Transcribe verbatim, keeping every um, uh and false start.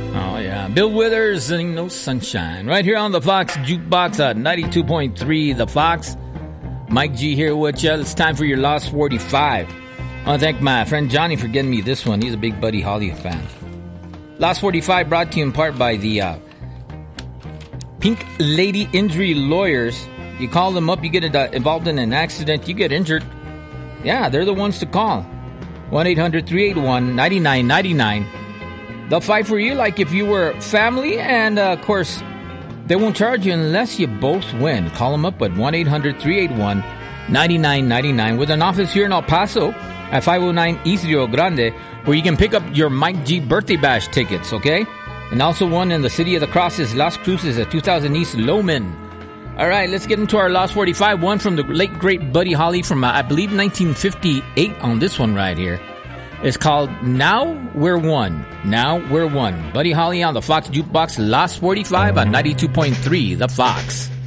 Oh, yeah. Bill Withers and No Sunshine. Right here on the Fox Jukebox at ninety-two point three The Fox. Mike G here with you. It's time for your Lost forty-five. I want to thank my friend Johnny for getting me this one. He's a big Buddy Holly fan. Lost forty-five brought to you in part by the uh, Pink Lady Injury Lawyers. You call them up, you get involved in an accident, you get injured. Yeah, they're the ones to call. one eight hundred three eight one nine nine nine nine. They'll fight for you like if you were family, and uh, of course, they won't charge you unless you both win. Call them up at one eight hundred three eight one nine nine nine nine with an office here in El Paso at five oh nine East Rio Grande, where you can pick up your Mike G birthday bash tickets, okay? And also one in the City of the Crosses, Las Cruces at two thousand East Loman. All right, let's get into our Lost forty-five. One from the late, great Buddy Holly from, uh, I believe, nineteen fifty-eight on this one right here. It's called Now We're One. Now We're One. Buddy Holly on the Fox Jukebox, Lost forty-five on ninety-two point three The Fox.